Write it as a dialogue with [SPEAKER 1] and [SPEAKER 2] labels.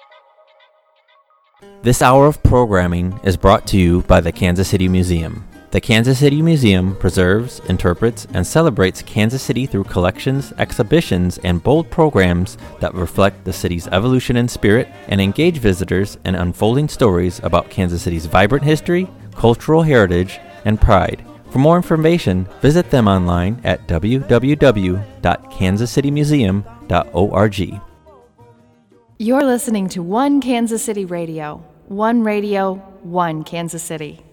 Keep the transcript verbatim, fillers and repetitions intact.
[SPEAKER 1] This hour of programming is brought to you by the Kansas City Museum. The Kansas City Museum preserves, interprets, and celebrates Kansas City through collections, exhibitions, and bold programs that reflect the city's evolution and spirit and engage visitors in unfolding stories about Kansas City's vibrant history, cultural heritage, and pride. For more information, visit them online at w w w dot kansas city museum dot org.
[SPEAKER 2] You're listening to One Kansas City Radio. One Radio, One Kansas City.